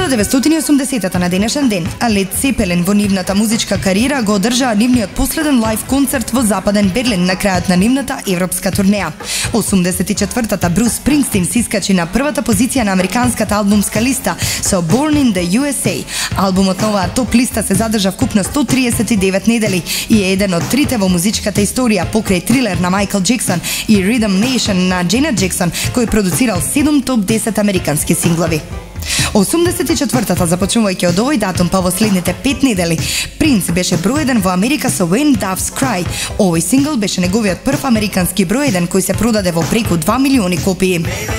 1980-та на денешен ден, а Лед Цепелин во нивната музичка кариера го одржаа нивниот последен лайв концерт во Западен Берлин на крајот на нивната европска турнеја. 84-та Брус Спрингстин се искачи на првата позиција на американската албумска листа со Born in the USA. Албумот на оваа топ листа се задржа вкупно 139 недели и е еден од трите во музичката историја покрај Thriller на Майкл Джексон и Rhythm Nation на Дженет Джексон, кој продуцирал 7 топ 10 американски синглови. 84-та започнувајќи од овој датум па во следните 5 недели, Принц беше број 1 во Америка со When Doves Cry. Овој сингл беше неговиот прв американски број 1 кој се продаде во преку 2 милиони копии.